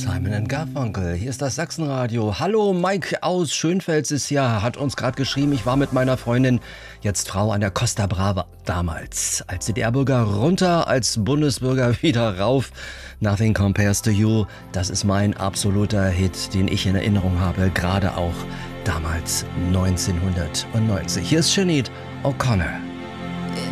Simon & Garfunkel, hier ist das Sachsenradio. Hallo, Mike aus Schönfels ist hier, hat uns gerade geschrieben, ich war mit meiner Freundin, jetzt Frau, an der Costa Brava damals. Als DDR-Bürger runter, als Bundesbürger wieder rauf. Nothing Compares to You, das ist mein absoluter Hit, den ich in Erinnerung habe, gerade auch damals 1990. Hier ist Sinead O'Connor.